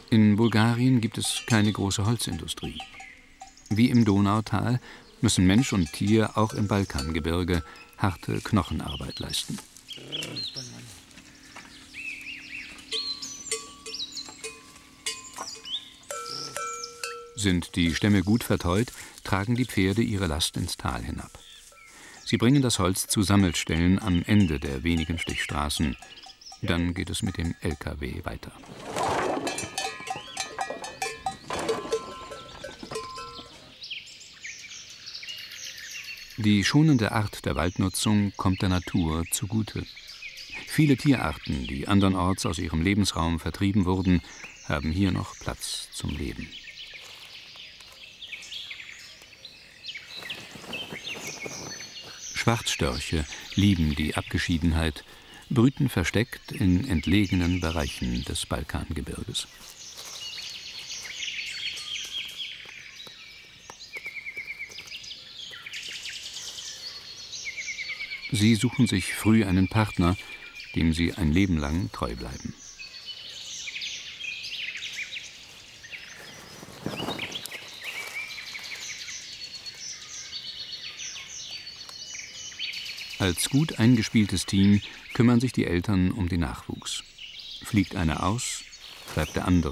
In Bulgarien gibt es keine große Holzindustrie. Wie im Donautal müssen Mensch und Tier auch im Balkangebirge harte Knochenarbeit leisten. Sind die Stämme gut verteut, tragen die Pferde ihre Last ins Tal hinab. Sie bringen das Holz zu Sammelstellen am Ende der wenigen Stichstraßen. Dann geht es mit dem LKW weiter. Die schonende Art der Waldnutzung kommt der Natur zugute. Viele Tierarten, die andernorts aus ihrem Lebensraum vertrieben wurden, haben hier noch Platz zum Leben. Schwarzstörche lieben die Abgeschiedenheit, brüten versteckt in entlegenen Bereichen des Balkangebirges. Sie suchen sich früh einen Partner, dem sie ein Leben lang treu bleiben. Als gut eingespieltes Team kümmern sich die Eltern um den Nachwuchs. Fliegt einer aus, bleibt der andere